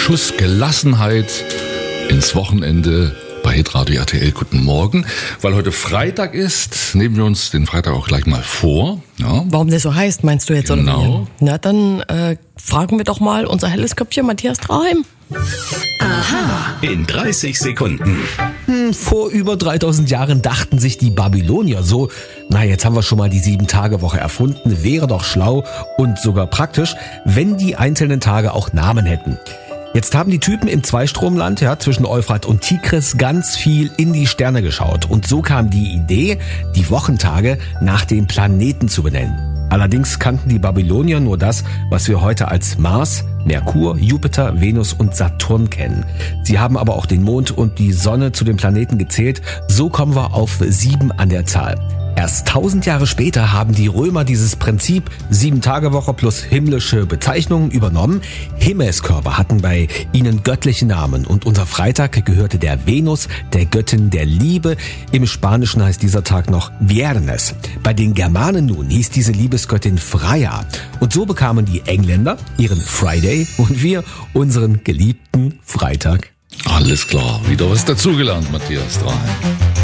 Schuss Gelassenheit ins Wochenende bei Hitradio RTL. Guten Morgen. Weil heute Freitag ist, nehmen wir uns den Freitag auch gleich mal vor. Ja. Warum der so heißt, meinst du jetzt? Genau. Oder wie? Na, dann fragen wir doch mal unser helles Köpfchen Matthias Traheim. Aha. In 30 Sekunden. Vor über 3000 Jahren dachten sich die Babylonier so, jetzt haben wir schon mal die 7-Tage-Woche erfunden, wäre doch schlau und sogar praktisch, wenn die einzelnen Tage auch Namen hätten. Jetzt haben die Typen im Zweistromland, zwischen Euphrat und Tigris, ganz viel in die Sterne geschaut. Und so kam die Idee, die Wochentage nach den Planeten zu benennen. Allerdings kannten die Babylonier nur das, was wir heute als Mars, Merkur, Jupiter, Venus und Saturn kennen. Sie haben aber auch den Mond und die Sonne zu den Planeten gezählt. So kommen wir auf 7 an der Zahl. Erst 1000 Jahre später haben die Römer dieses Prinzip 7-Tage-Woche plus himmlische Bezeichnungen übernommen. Himmelskörper hatten bei ihnen göttliche Namen und unser Freitag gehörte der Venus, der Göttin der Liebe. Im Spanischen heißt dieser Tag noch Viernes. Bei den Germanen nun hieß diese Liebesgöttin Freya. Und so bekamen die Engländer ihren Friday und wir unseren geliebten Freitag. Alles klar, wieder was dazugelernt, Matthias Traheim.